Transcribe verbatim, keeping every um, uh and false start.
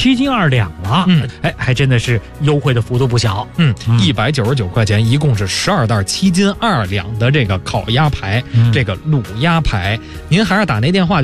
七斤二两了。 嗯， 哎，还真的是优惠的幅度不小。 嗯，一百九十九块钱，一共是十二袋七斤二两的这个烤鸭排， 嗯、 这个卤鸭排。您还是打那电话。